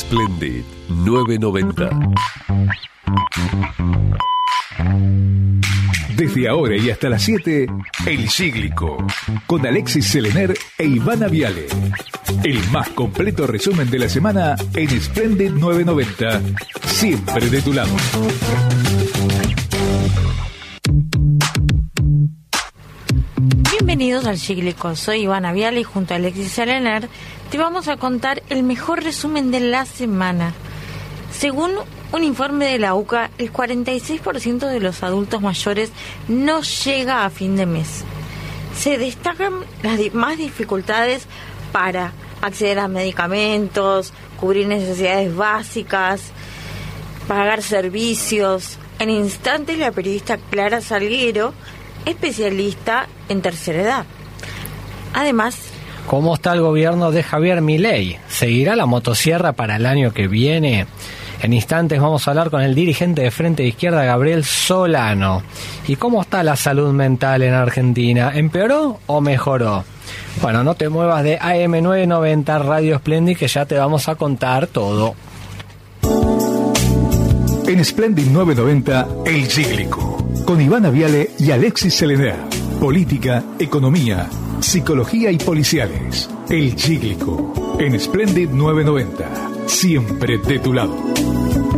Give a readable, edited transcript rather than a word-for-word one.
Splendid 990. Desde ahora y hasta las 7, El Cíglico, con Alexis Selener e Ivana Viale. El más completo resumen de la semana en Splendid 990. Siempre de tu lado. Bienvenidos al Cíglico, soy Ivana Viale y junto a Alexis Selener te vamos a contar el mejor resumen de la semana. Según un informe de la UCA, el 46% de los adultos mayores no llega a fin de mes. Se destacan las más dificultades para acceder a medicamentos, cubrir necesidades básicas, pagar servicios. En instantes, la periodista Clara Salguero, especialista en tercera edad. Además, ¿cómo está el gobierno de Javier Milei? ¿Seguirá la motosierra para el año que viene? En instantes vamos a hablar con el dirigente de Frente de Izquierda, Gabriel Solano. ¿Y cómo está la salud mental en Argentina? ¿Empeoró o mejoró? Bueno, no te muevas de AM990 Radio Splendid, que ya te vamos a contar todo. En Splendid 990, El Cíglico, con Ivana Viale y Alexis Selener. Política, economía, psicología y policiales. El Cíglico, en Splendid 990. Siempre de tu lado.